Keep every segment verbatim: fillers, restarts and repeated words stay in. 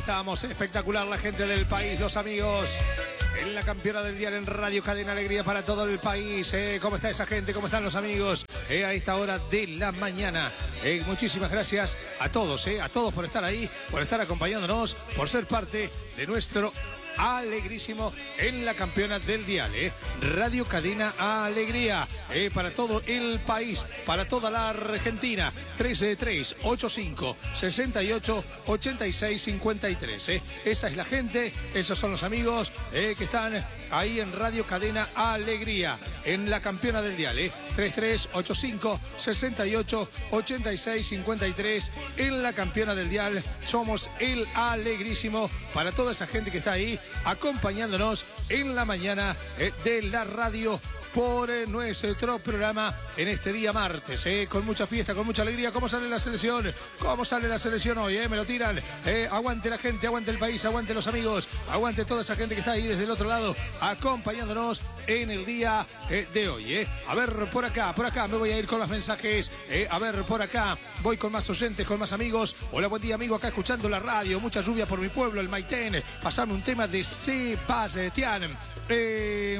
estamos, espectacular la gente del país, los amigos. En la campeona del dial en Radio Cadena Alegría para todo el país. Eh, ¿Cómo está esa gente? ¿Cómo están los amigos? Eh, a esta hora de la mañana. Eh, muchísimas gracias a todos, eh, a todos por estar ahí, por estar acompañándonos, por ser parte de nuestro alegrísimo en la campeona del dial, eh. Radio Cadena Alegría, eh, para todo el país, para toda la Argentina. Tres tres ocho cinco sesenta y ocho ochenta y seis cincuenta y tres, eh. Esa es la gente, esos son los amigos eh, que están ahí en Radio Cadena Alegría, en la campeona del dial, eh. tres tres ocho cinco sesenta y ocho ochenta y seis cincuenta y tres, en la campeona del dial. Somos el alegrísimo para toda esa gente que está ahí acompañándonos en la mañana eh, de la radio por eh, nuestro programa en este día martes, eh, con mucha fiesta, con mucha alegría. ¿Cómo sale la selección? ¿Cómo sale la selección hoy? Eh? Me lo tiran. Eh, aguante la gente, aguante el país, aguante los amigos, aguante toda esa gente que está ahí desde el otro lado acompañándonos en el día eh, de hoy. Eh. A ver, por acá, por acá me voy a ir con los mensajes. Eh, a ver, por acá voy con más oyentes, con más amigos. Hola, buen día, amigo, acá escuchando la radio. Mucha lluvia por mi pueblo, el Maitén. Pasame un tema de Sebastián. Eh...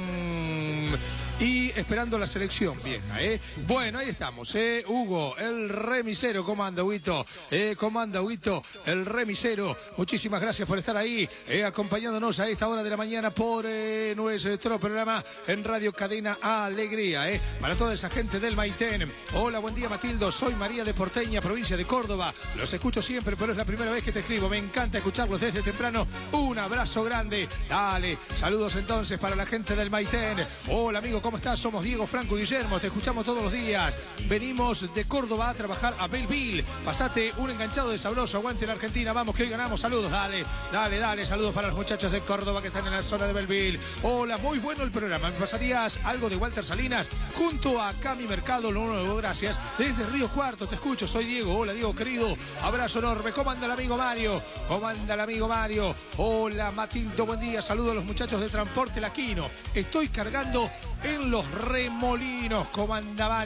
Y esperando la selección vieja, ¿eh? Bueno, ahí estamos, ¿eh? Hugo, el remisero, ¿cómo anda, Huito? ¿Eh? ¿Cómo anda, Huito? El remisero. Muchísimas gracias por estar ahí, eh, acompañándonos a esta hora de la mañana por eh, nuestro programa en Radio Cadena Alegría, ¿eh? Para toda esa gente del Maitén. Hola, buen día, Matildo. Soy María de Porteña, provincia de Córdoba. Los escucho siempre, pero es la primera vez que te escribo. Me encanta escucharlos desde temprano. Un abrazo grande. Dale, saludos entonces para la gente del Maitén. Hola, amigo, ¿cómo estás? Somos Diego, Franco y Guillermo, te escuchamos todos los días. Venimos de Córdoba a trabajar a Belleville. Pasate un enganchado de sabroso, aguante la Argentina, vamos que hoy ganamos. Saludos, dale, dale, dale, saludos para los muchachos de Córdoba que están en la zona de Belleville. Hola, muy bueno el programa. ¿Me pasarías algo de Walter Salinas? Junto a Cami Mercado, lo nuevo, gracias. Desde Río Cuarto te escucho, soy Diego. Hola, Diego, querido, abrazo enorme. ¿Cómo anda el amigo Mario? ¿Cómo anda el amigo Mario? Hola, Matildo, buen día, saludos a los muchachos de Transporte Laquino. Estoy cargando en los Remolinos. ¿Cómo anda Mario?